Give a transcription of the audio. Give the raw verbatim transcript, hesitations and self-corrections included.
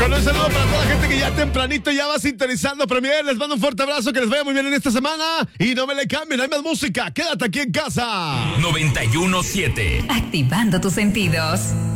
Con un saludo para toda la gente que ya tempranito ya va sintonizando Premier. Les mando un fuerte abrazo, que les vaya muy bien en esta semana. Y no me le cambien, hay más música. Quédate aquí en casa. noventa y uno punto siete. Activando tus sentidos.